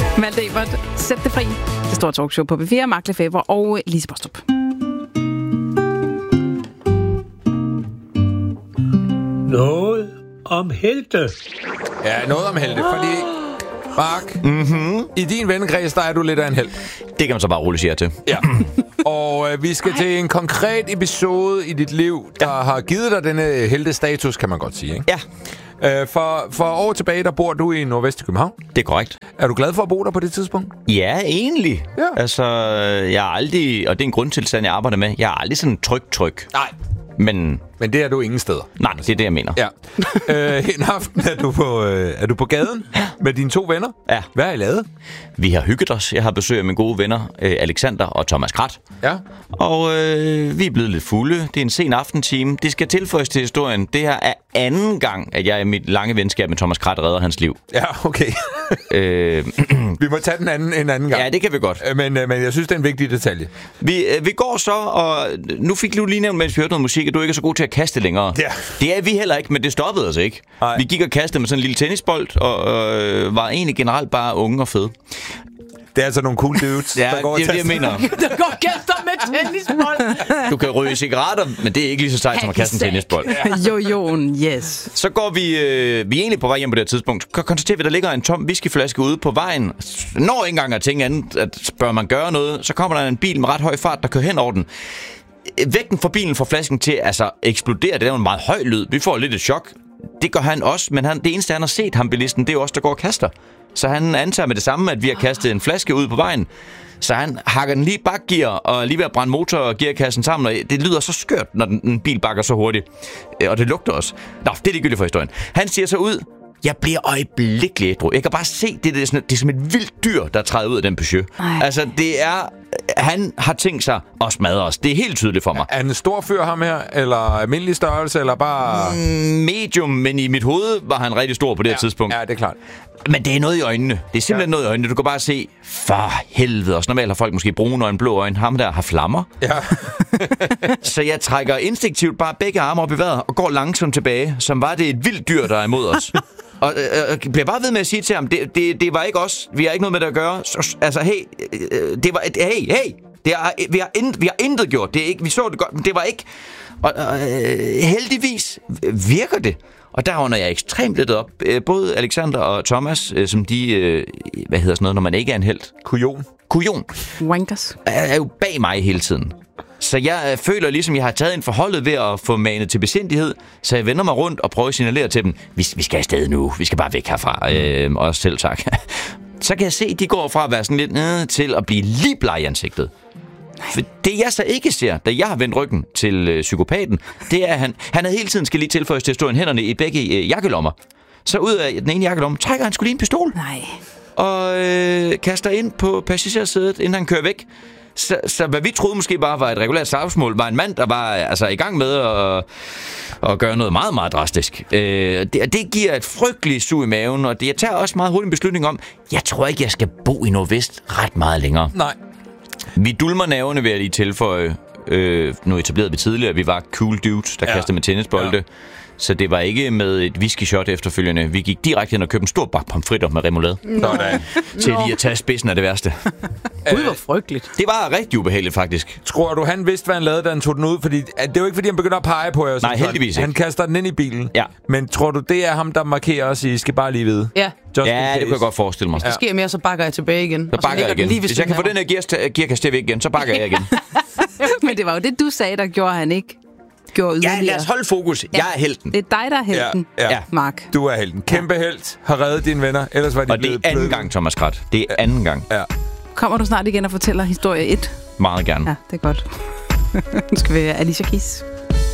Malte Ebert, sæt det fri. Det store talkshow på B4, Mark Lefebvre og Lise Bostrup. Noget om helte. Ja, noget om helte, fordi... Mark, i din vennekreds, der er du lidt af en helt. Det kan man så bare roligt sige til. Ja. Og vi skal til en konkret episode i dit liv, der har givet dig denne heltestatus, kan man godt sige, ikke? Ja. For år tilbage, der bor du i Nordvest i København. Det er korrekt. Er du glad for at bo der på det tidspunkt? Ja, egentlig. Ja. Altså, jeg er aldrig, og det er en grundtilstand, jeg arbejder med, jeg er aldrig sådan tryg. Nej. Men det er du ingen steder. nej, det er det, jeg mener. Ja. En aften er du på gaden med dine 2 venner. Ja. Hvad har I lavet? Vi har hygget os. Jeg har besøg af mine gode venner, Alexander og Thomas Krat. Ja. Og vi er blevet lidt fulde. Det er en sen aftentime. Det skal tilføjes til historien. Det her er anden gang, at jeg i mit lange venskab med Thomas Krat redder hans liv. Ja, okay. Vi må tage den en anden gang. Ja, det kan vi godt. Men jeg synes, det er en vigtig detalje. Vi går så, og nu fik du lige nævnt, mens vi hørte noget musik, at du ikke er så god til at kaste længere. Ja. Det er vi heller ikke, men det stoppede os ikke. Nej. Vi gik og kastede med sådan en lille tennisbold, og var egentlig generelt bare unge og fede. Det er altså nogle cool dudes, Ja, der går det er det, jeg mener. Der går kaster med tennisbold. Du kan ryge cigaretter, men det er ikke lige så sejt som at kaste en tennisbold. Jojon, yes. Så går vi er egentlig på vej hjem på det her tidspunkt. Konstaterer vi, der ligger en tom whiskyflaske ude på vejen. Når ikke engang at tænke andet, at bør man gøre noget, så kommer der en bil med ret høj fart, der kører hen over den. Vægten fra bilen får flasken til altså eksplodere. Det er jo en meget høj lyd. Vi får lidt et chok. Det gør han også, men det eneste, han har set ham bilisten, det er jo også der går og kaster. Så han antager med det samme, at vi har kastet en flaske ud på vejen. Så han hakker den lige i bakgear og lige ved at brænde motor og gearkassen sammen. Og det lyder så skørt, når en bil bakker så hurtigt. Og det lugter også. Nå, det er ligegyldigt for historien. Han siger så ud: jeg bliver øjeblikkeligt ædru. Jeg kan bare se, det er som et vildt dyr, der træder ud af den Peugeot. Altså, det er... Han har tænkt sig at smadre os. Det er helt tydeligt for mig. Er han en stor fyr, ham her? Eller almindelig størrelse? Eller bare... Medium, men i mit hoved var han rigtig stor på det her tidspunkt. Ja, det er klart. Men det er noget i øjnene. Det er simpelthen noget i øjnene. Du kan bare se, for helvede. Og normalt har folk måske brune øjne, blå øjne. Ham der har flammer. Ja. Så jeg trækker instinktivt bare begge arme op i vejret og går langsomt tilbage, som var det et vildt dyr, der er imod os. Og bliver bare ved med at sige til ham, det var ikke os. Vi har ikke noget med det at gøre. Altså, hey, det var hey. Vi har intet gjort. Det er ikke, vi så det godt, men det var ikke. Og heldigvis virker det. Og der under jeg ekstremt lidt op. Både Alexander og Thomas, som de, hvad hedder sådan noget, når man ikke er en helt? Kujon. Wankers. Er jo bag mig hele tiden. Så jeg føler ligesom, jeg har taget en forholdet ved at få manet til besindighed, så jeg vender mig rundt og prøver at signalere til dem, vi skal afsted nu, vi skal bare væk herfra, og selv tak. Så kan jeg se, at de går fra at være sådan lidt nede til at blive lige bleg i ansigtet. For det jeg så ikke ser, da jeg har vendt ryggen til psykopaten, det er, at han havde hele tiden skal lige tilføjes til at stå i hænderne i begge jakkelommer. Så ud af den ene jakkelomme trækker han sgu lige en pistol. Nej. Og kaster ind på passagersædet, inden han kører væk. Så hvad vi troede måske bare var et regulært slagsmål, var en mand, der var altså i gang med at gøre noget meget, meget drastisk. Det giver et frygteligt sug i maven, og jeg tager også meget hurtigt en beslutning om, jeg tror ikke, jeg skal bo i Nordvest ret meget længere. Nej. Vi dulmer nerverne, vil jeg lige tilføje. Nu etablerede vi tidligere, vi var cool dudes, der kastede med tennisbolde. Ja. Så det var ikke med et whisky-shot efterfølgende. Vi gik direkte hen og købte en stor bakke pomfritter med remoulade. Sådan. Til lige at tage spidsen af det værste. Gud, hvor frygteligt. Det var rigtig ubehageligt, faktisk. Tror du, han vidste, hvad han lavede, da han tog den ud? Fordi det er jo ikke, fordi han begynder at pege på jer. Nej, heldigvis ikke. Han kaster den ind i bilen. Ja. Men tror du, det er ham, der markerer os i, skal bare lige vide? Ja. Ja, det kunne jeg godt forestille mig. Hvis det sker mere, så bakker jeg tilbage igen. Så bakker jeg igen. Hvis jeg kan få den her gearkasse væk igen, så bakker jeg igen. Men det var jo det, du sagde, der gjorde han ikke. Ja, lad os holde fokus. Jeg er helten. Det er dig, der er helten, Mark. Du er helten. Kæmpe helt. Har reddet dine venner. Ellers var de og det er anden gang, Thomas Krat. Det er anden gang. Ja. Kommer du snart igen og fortæller historie 1? Meget gerne. Ja, det er godt. Nu skal vi have Alicia Keys.